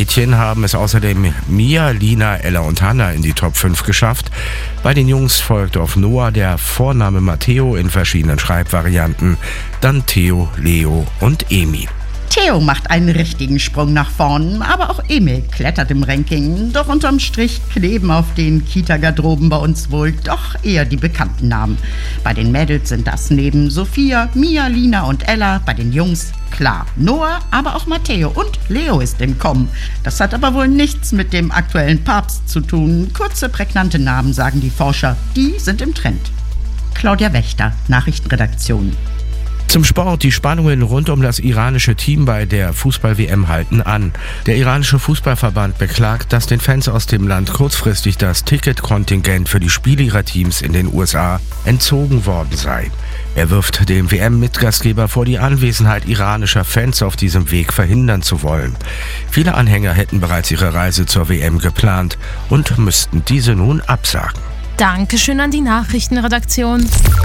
Mädchen haben es außerdem Mia, Lina, Ella und Hannah in die Top 5 geschafft. Bei den Jungs folgt auf Noah der Vorname Matteo in verschiedenen Schreibvarianten, dann Theo, Leo und Emi. Theo macht einen richtigen Sprung nach vorn, aber auch Emil klettert im Ranking. Doch unterm Strich kleben auf den Kita-Garderoben bei uns wohl doch eher die bekannten Namen. Bei den Mädels sind das neben Sophia, Mia, Lina und Ella, bei den Jungs klar Noah, aber auch Matteo und Leo ist im Kommen. Das hat aber wohl nichts mit dem aktuellen Papst zu tun. Kurze, prägnante Namen, sagen die Forscher, die sind im Trend. Claudia Wächter, Nachrichtenredaktion. Zum Sport. Die Spannungen rund um das iranische Team bei der Fußball-WM halten an. Der iranische Fußballverband beklagt, dass den Fans aus dem Land kurzfristig das Ticketkontingent für die Spiele ihrer Teams in den USA entzogen worden sei. Er wirft dem WM-Mitgastgeber vor, die Anwesenheit iranischer Fans auf diesem Weg verhindern zu wollen. Viele Anhänger hätten bereits ihre Reise zur WM geplant und müssten diese nun absagen. Dankeschön an die Nachrichtenredaktion.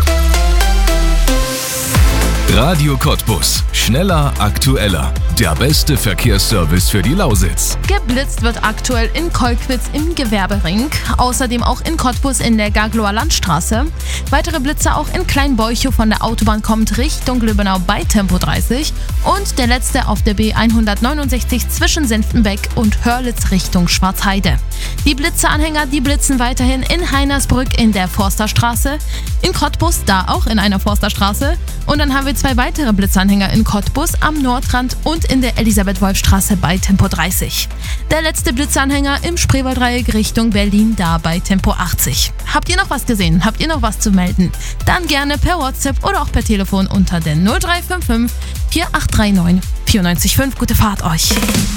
Radio Cottbus. Schneller, aktueller. Der beste Verkehrsservice für die Lausitz. Geblitzt wird aktuell in Kolkwitz im Gewerbering, außerdem auch in Cottbus in der Gagloer Landstraße. Weitere Blitze auch in Kleinbeuchow von der Autobahn kommt Richtung Lübbenau bei Tempo 30 und der letzte auf der B169 zwischen Senftenbeck und Hörlitz Richtung Schwarzheide. Die Blitzeanhänger, die blitzen weiterhin in Heinersbrück in der Forsterstraße, in Cottbus, da auch in einer Forsterstraße, und dann haben wir 2 weitere Blitzanhänger in Cottbus am Nordrand und in der Elisabeth-Wolf-Straße bei Tempo 30. Der letzte Blitzanhänger im Spreewaldreieck Richtung Berlin, da bei Tempo 80. Habt ihr noch was gesehen? Habt ihr noch was zu melden? Dann gerne per WhatsApp oder auch per Telefon unter der 0355 4839 94.5. Gute Fahrt euch!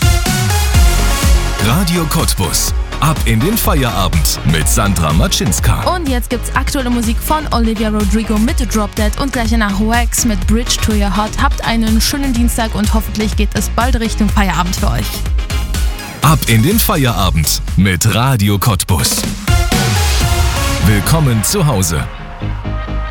Radio Cottbus. Ab in den Feierabend mit Sandra Matschinska. Und jetzt gibt's aktuelle Musik von Olivia Rodrigo mit Drop Dead und gleich nach Wax mit Bridge to Your Heart. Habt einen schönen Dienstag und hoffentlich geht es bald Richtung Feierabend für euch. Ab in den Feierabend mit Radio Cottbus. Willkommen zu Hause.